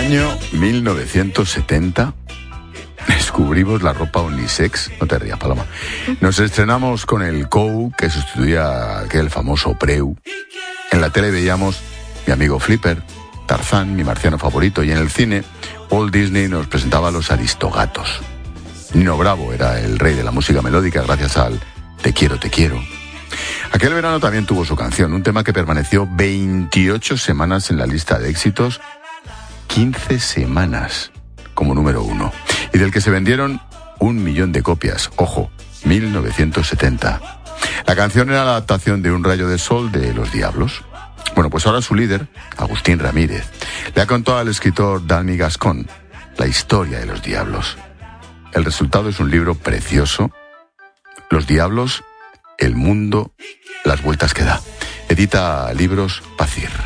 Año 1970. Descubrimos la ropa unisex. No te rías, Paloma. Nos estrenamos con el COU, que sustituía a aquel famoso Preu. En la tele veíamos Mi amigo Flipper, Tarzán, mi marciano favorito, y en el cine Walt Disney nos presentaba a los Aristogatos. Nino Bravo era el rey de la música melódica gracias al Te quiero, te quiero. Aquel verano también tuvo su canción, un tema que permaneció 28 semanas en la lista de éxitos, 15 semanas como número 1, y del que se vendieron 1 millón de copias. Ojo, 1970. La canción era la adaptación de Un rayo de sol de Los Diablos. Bueno, pues ahora su líder, Agustín Ramírez, le ha contado al escritor Danny Gascon la historia de Los Diablos. El resultado es un libro precioso, Los Diablos, el mundo, las vueltas que da. Edita Libros Pacir.